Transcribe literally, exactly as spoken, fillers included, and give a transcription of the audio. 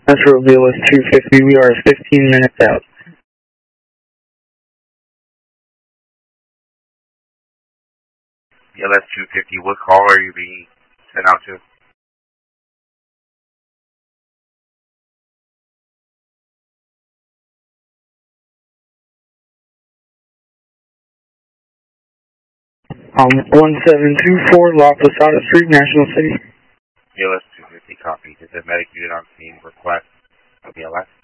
Metro V L S two fifty, we are fifteen minutes out. V L S two fifty, what call are you being sent out to? Um, one seven two four La Posada Street, National City. V L S two fifty, copy. Does the medic unit on scene request a V L S?